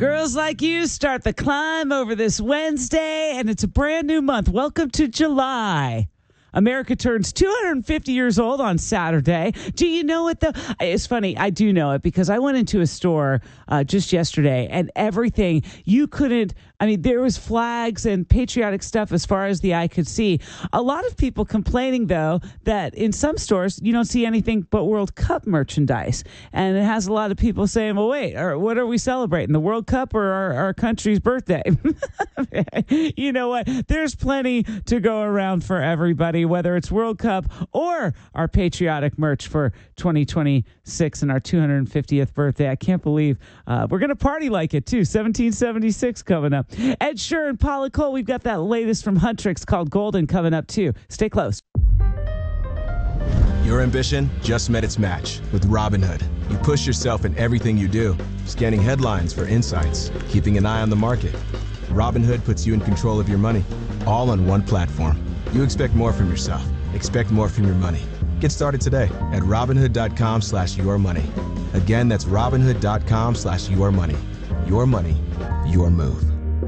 Girls like you start the climb over this Wednesday, and it's a brand new month. Welcome to July. America turns 250 years old on Saturday. Do you know it, though? It's funny. I do know it because I went into a store just yesterday, and everything you couldn't. I mean, there was flags and patriotic stuff as far as the eye could see. A lot of people complaining, though, that in some stores you don't see anything but World Cup merchandise. And it has a lot of people saying, well, wait, what are we celebrating? The World Cup or our country's birthday? You know what? There's plenty to go around for everybody, whether it's World Cup or our patriotic merch for 2026 and our 250th birthday. I can't believe we're going to party like it, too. 1776 coming up. Ed Sheeran, Paula Cole, we've got that latest from Huntrix called Golden coming up, too. Stay close. Your ambition just met its match with Robinhood. You push yourself in everything you do, scanning headlines for insights, keeping an eye on the market. Robinhood puts you in control of your money, all on one platform. You expect more from yourself. Expect more from your money. Get started today at Robinhood.com/yourmoney. Again, that's Robinhood.com/yourmoney. Your money, your move.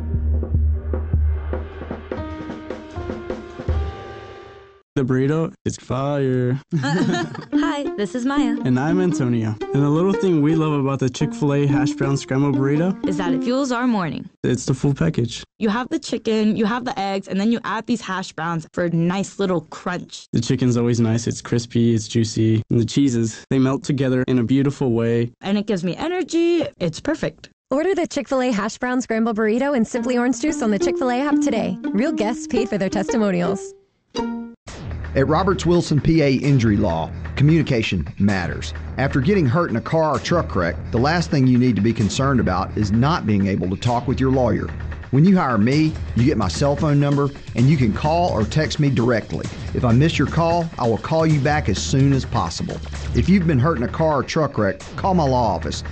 The burrito is fire. Hi, this is Maya. And I'm Antonio. And the little thing we love about the Chick-fil-A hash brown scrambled burrito is that it fuels our morning. It's the full package. You have the chicken, you have the eggs, and then you add these hash browns for a nice little crunch. The chicken's always nice. It's crispy, it's juicy. And the cheeses, they melt together in a beautiful way. And it gives me energy. It's perfect. Order the Chick-fil-A hash brown scrambled burrito and Simply Orange Juice on the Chick-fil-A app today. Real guests paid for their testimonials. At Roberts Wilson PA Injury Law, communication matters. After getting hurt in a car or truck wreck, the last thing you need to be concerned about is not being able to talk with your lawyer. When you hire me, you get my cell phone number, and you can call or text me directly. If I miss your call, I will call you back as soon as possible. If you've been hurt in a car or truck wreck, call my law office,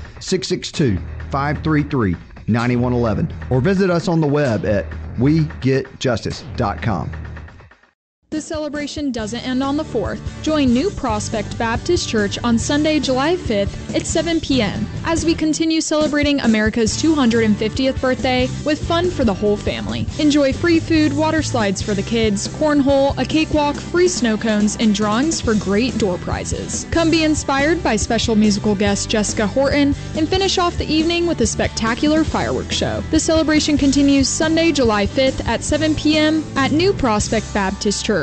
662-533-9111, or visit us on the web at wegetjustice.com. The celebration doesn't end on the 4th. Join New Prospect Baptist Church on Sunday, July 5th at 7 p.m. as we continue celebrating America's 250th birthday with fun for the whole family. Enjoy free food, water slides for the kids, cornhole, a cakewalk, free snow cones, and drawings for great door prizes. Come be inspired by special musical guest Jessica Horton and finish off the evening with a spectacular fireworks show. The celebration continues Sunday, July 5th at 7 p.m. at New Prospect Baptist Church.